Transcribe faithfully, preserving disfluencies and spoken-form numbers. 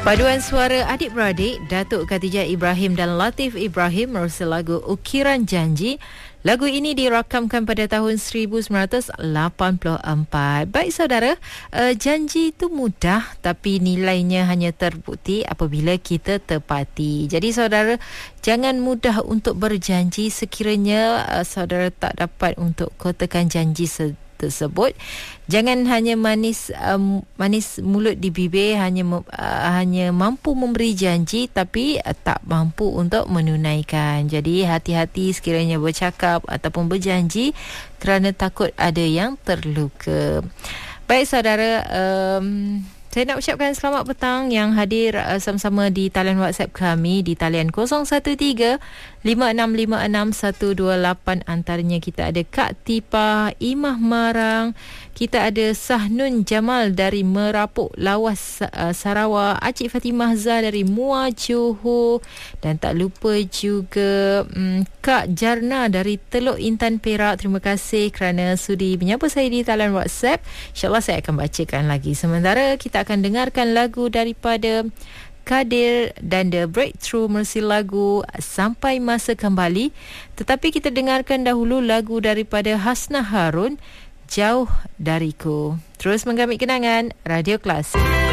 Paduan suara adik-beradik Datuk Khatijah Ibrahim dan Latif Ibrahim merusi lagu Ukiran Janji. Lagu ini dirakamkan pada tahun seribu sembilan ratus lapan puluh empat. Baik saudara, uh, janji itu mudah tapi nilainya hanya terbukti apabila kita tepati. Jadi saudara, jangan mudah untuk berjanji sekiranya uh, saudara tak dapat untuk kotakan janji se- tersebut. Jangan hanya manis um, manis mulut di bibir, hanya uh, hanya mampu memberi janji tapi uh, tak mampu untuk menunaikan. Jadi hati-hati sekiranya bercakap ataupun berjanji kerana takut ada yang terluka. Baik saudara, um, saya nak ucapkan selamat petang yang hadir uh, sama-sama di talian WhatsApp kami di talian kosong satu tiga lima enam lima enam satu dua lapan. Antaranya kita ada Kak Tipah Imah Marang, kita ada Sahnun Jamal dari Merapuk Lawas uh, Sarawak, Acik Fatimah Zah dari Muar Johor, dan tak lupa juga um, Kak Jarna dari Teluk Intan Perak. Terima kasih kerana sudi menyapa saya di talian WhatsApp. InsyaAllah saya akan bacakan lagi. Sementara kita akan dengarkan lagu daripada Kadir dan The Breakthrough merusi lagu Sampai Masa Kembali. Tetapi kita dengarkan dahulu lagu daripada Hasnah Harun, Jauh Dariku. Terus menggamit kenangan Radio Classic.